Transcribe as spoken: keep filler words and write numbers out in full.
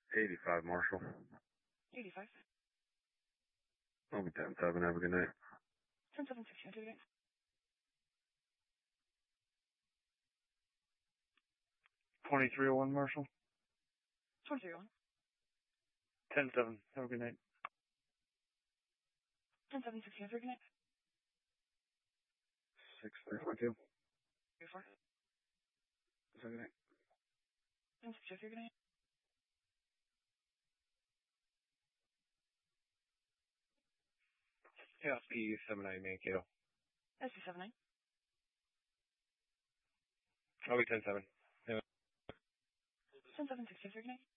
eighty-five, Marshall. eighty-five. I'll be ten seven. Have a good night. ten seven sixteen. Good night. twenty-three oh one, Marshall. twenty-three oh one. ten seven. Have a good night. ten seven sixteen. Good night. six three four two. three four. Have a good night. ten six two. Good night. Yeah, S P seven nine Mankato. S P seven nine. I'll be ten seven. ten seven sixteen. Good night.